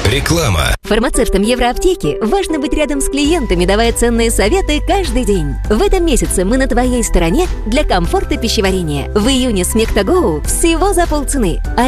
Реклама. Фармацевтам Евроаптеки важно быть рядом с клиентами, давая ценные советы каждый день. В этом месяце мы на твоей стороне для комфорта пищеварения. В июне Смектагоу всего за полцены.